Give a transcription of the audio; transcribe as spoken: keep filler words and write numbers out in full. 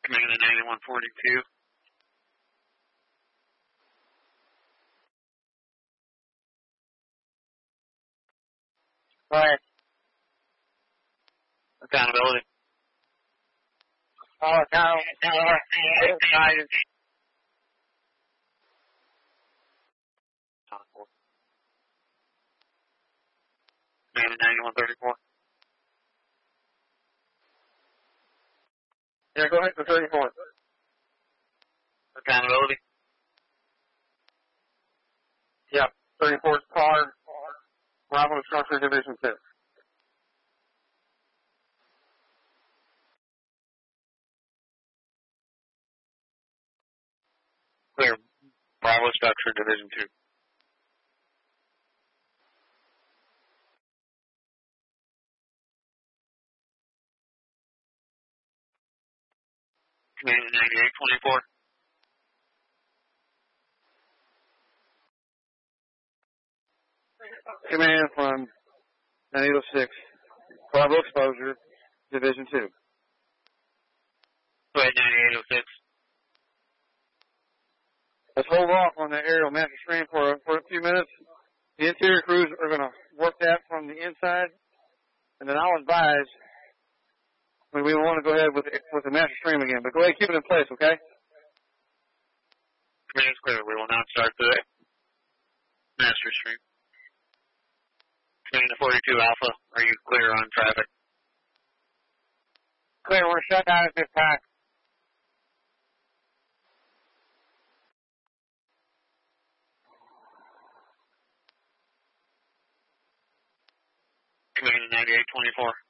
Command to ninety-one forty-two. Go ahead. Accountability. Oh, accountability. Command to ninety-one thirty-four. Yeah, go ahead for thirty-four. Accountability. Yeah, thirty-four's car, Bravo Structure Division two. Clear. Bravo Structure Division two. Command to ninety-eight twenty-four. Command from nine eight oh six, Bravo Exposure, Division two. Go ahead, ninety-eight oh six. Let's hold off on the aerial master stream for, for a few minutes. The interior crews are going to work that from the inside, and then I'll advise when we want to go ahead with, with the master stream again. But go ahead and keep it in place, okay? Command is clear. We will not start the master stream. Command to forty-two Alpha. Are you clear on traffic? Clear. We're shut down at this time. Command to ninety-eight twenty-four.